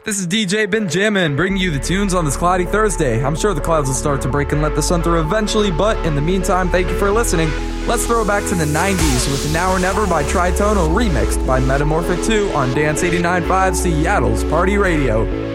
This is DJ Benjamin bringing you the tunes on this cloudy Thursday. I'm sure the clouds will start to break and let the sun through eventually, but in the meantime, thank you for listening. Let's throw it back to the 90s with Now or Never by Tritonal remixed by Metamorphic 2 on Dance 89.5 Seattle's Party Radio.